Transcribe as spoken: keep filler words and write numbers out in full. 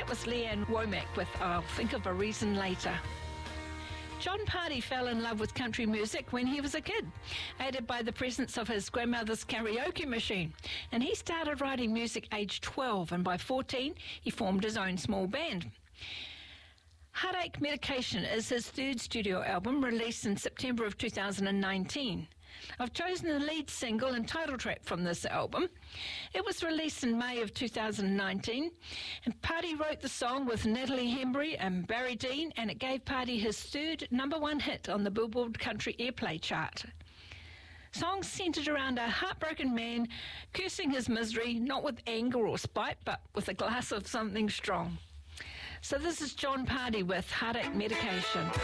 that was Leanne Womack with I'll Think of a Reason Later. John Party fell in love with country music when he was a kid, aided by the presence of his grandmother's karaoke machine. And he started writing music aged twelve, and by fourteen, he formed his own small band. Heartache Medication is his third studio album, released in September of two thousand nineteen. I've chosen the lead single and title track from this album. It was released in May of two thousand nineteen, and Party wrote the song with Natalie Hembry and Barry Dean, and it gave Party his third number one hit on the Billboard Country Airplay chart. Songs centred around a heartbroken man cursing his misery, not with anger or spite, but with a glass of something strong. So this is John Party with Heartache Medication.